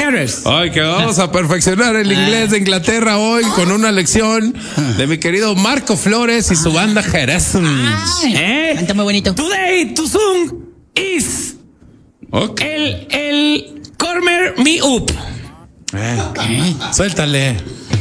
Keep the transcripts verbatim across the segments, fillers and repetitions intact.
Harris. Ay, que vamos a perfeccionar el inglés de Inglaterra hoy con una lección de mi querido Marco Flores y su banda Jerez. ¿Eh? Canta muy bonito. Today to song is Okay. el el Corner Me Up. Eh, suéltale.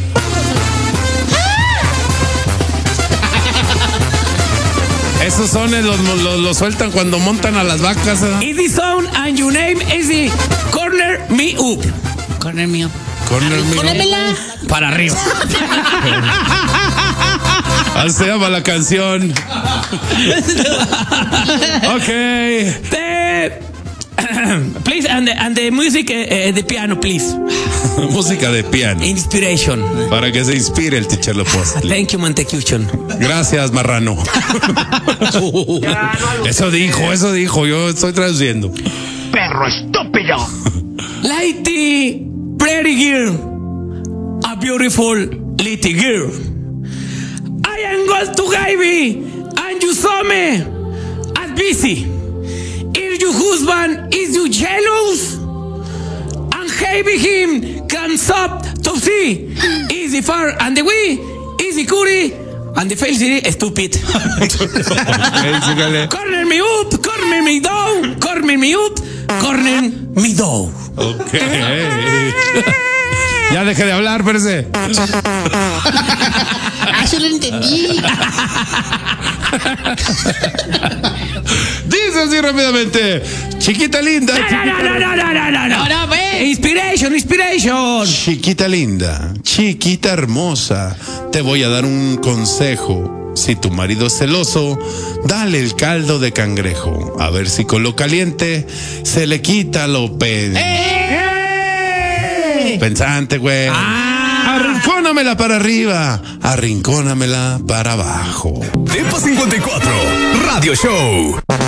Esos sones los, los, los sueltan cuando montan a las vacas. ¿eh? Is the song and your name is the Corner Me Up. Corner mío. Corner me up. Pónemela. Para arriba. Así se llama la canción. Ok. The, please, and the, and the music, uh, the piano, please. Música de piano. Inspiration. Para que se inspire el teacher Lopost. Thank you, Mantecution. Gracias, marrano. Eso dijo, eso dijo. Yo estoy traduciendo. Perro estúpido. Lighty, pretty girl, a beautiful little girl. I am going to Gaby, and you saw me as busy. If your husband is you jealous, and having him can stop to see, is the far and the way, is the curry, and the face is stupid. Corner me up, corner me down, corner me up, corner me down. Ok. Ya deje de hablar, Perse. Ah, eso lo entendí. Dice así rápidamente. Chiquita linda. No, no, no, no, no, no, no, no. No, ve. Inspiration, inspiration. Chiquita linda, chiquita hermosa, te voy a dar un consejo. Si tu marido es celoso, dale el caldo de cangrejo. A ver si con lo caliente se le quita lo pen... pensante, güey. Ah. Arrincónamela para arriba, arrincónamela para abajo. Depa cincuenta y cuatro Radio Show.